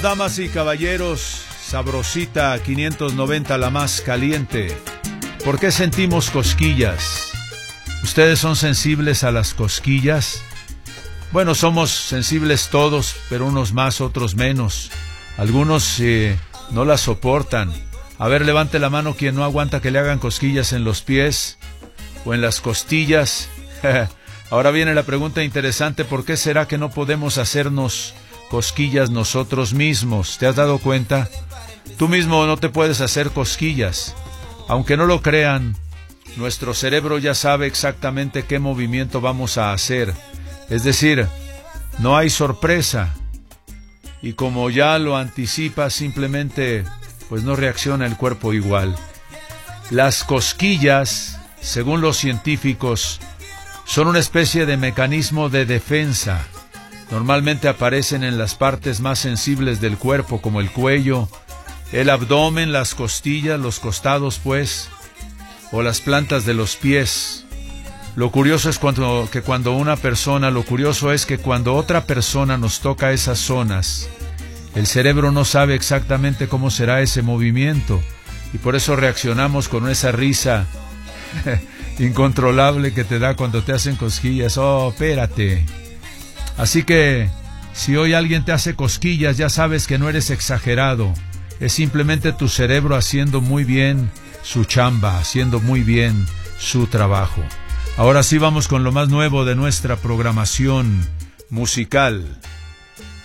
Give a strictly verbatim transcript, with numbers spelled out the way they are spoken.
Damas y caballeros, sabrosita quinientos noventa, la más caliente. ¿Por qué sentimos cosquillas? ¿Ustedes son sensibles a las cosquillas? Bueno, somos sensibles todos, pero unos más, otros menos. Algunos eh, no las soportan. A ver, levante la mano quien no aguanta que le hagan cosquillas en los pies o en las costillas. Ahora viene la pregunta interesante, ¿por qué será que no podemos hacernos cosquillas nosotros mismos? ¿Te has dado cuenta? Tú mismo no te puedes hacer cosquillas. Aunque no lo crean, nuestro cerebro ya sabe exactamente qué movimiento vamos a hacer. Es decir, no hay sorpresa. Y como ya lo anticipa, simplemente pues no reacciona el cuerpo igual. Las cosquillas, según los científicos, son una especie de mecanismo de defensa. Normalmente aparecen en las partes más sensibles del cuerpo, como el cuello, el abdomen, las costillas, los costados, pues, o las plantas de los pies. Lo curioso es cuando, que cuando una persona, lo curioso es que cuando otra persona nos toca esas zonas, el cerebro no sabe exactamente cómo será ese movimiento, y por eso reaccionamos con esa risa incontrolable que te da cuando te hacen cosquillas. Oh, espérate. Así que, si hoy alguien te hace cosquillas, ya sabes que no eres exagerado. Es simplemente tu cerebro haciendo muy bien su chamba, haciendo muy bien su trabajo. Ahora sí vamos con lo más nuevo de nuestra programación musical.